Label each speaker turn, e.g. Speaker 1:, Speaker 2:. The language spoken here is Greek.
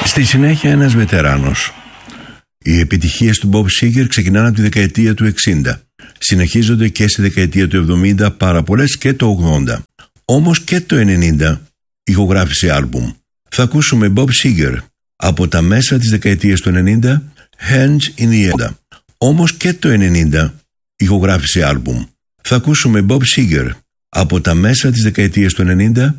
Speaker 1: Στη συνέχεια ένας βετεράνος. Οι επιτυχίες του Bob Seger ξεκινάνε από τη δεκαετία του 60. Συνεχίζονται και στη δεκαετία του 70 πάρα πολλές και το 80. Όμως και το 90 ηχογράφησε άλμπουμ. Θα ακούσουμε Bob Seger από τα μέσα της δεκαετίας του 90, Hands in the Air. Όμως και το 90 ηχογράφησε άλμπουμ. Θα ακούσουμε Bob Seger από τα μέσα της δεκαετίας του 90,